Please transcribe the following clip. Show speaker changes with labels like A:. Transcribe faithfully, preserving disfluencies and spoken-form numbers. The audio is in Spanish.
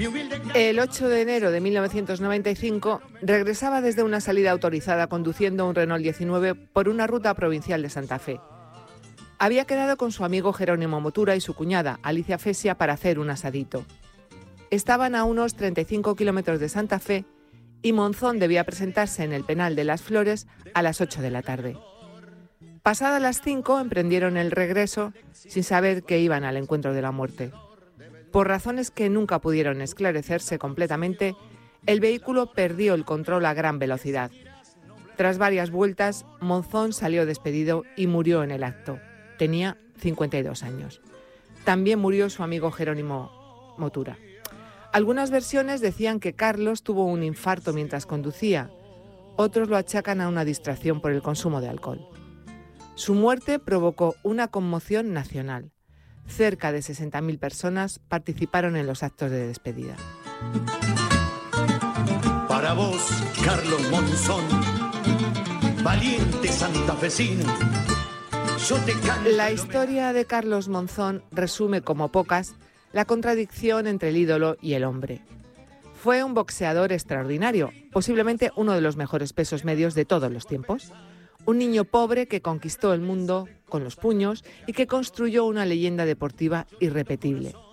A: El ocho de enero de mil novecientos noventa y cinco regresaba desde una salida autorizada conduciendo un Renault diecinueve por una ruta provincial de Santa Fe. Había quedado con su amigo Jerónimo Motura y su cuñada, Alicia Fesia, para hacer un asadito. Estaban a unos treinta y cinco kilómetros de Santa Fe y Monzón debía presentarse en el Penal de las Flores a las ocho de la tarde. Pasadas las cinco emprendieron el regreso sin saber que iban al encuentro de la muerte. Por razones que nunca pudieron esclarecerse completamente, el vehículo perdió el control a gran velocidad. Tras varias vueltas, Monzón salió despedido y murió en el acto. Tenía cincuenta y dos años. También murió su amigo Jerónimo Motura. Algunas versiones decían que Carlos tuvo un infarto mientras conducía. Otros lo achacan a una distracción por el consumo de alcohol. Su muerte provocó una conmoción nacional. Cerca de sesenta mil personas participaron en los actos de despedida.
B: Para vos, Carlos Monzón, valiente santafesino, yo te canto.
A: La historia de Carlos Monzón resume como pocas la contradicción entre el ídolo y el hombre. Fue un boxeador extraordinario, posiblemente uno de los mejores pesos medios de todos los tiempos. Un niño pobre que conquistó el mundo con los puños y que construyó una leyenda deportiva irrepetible.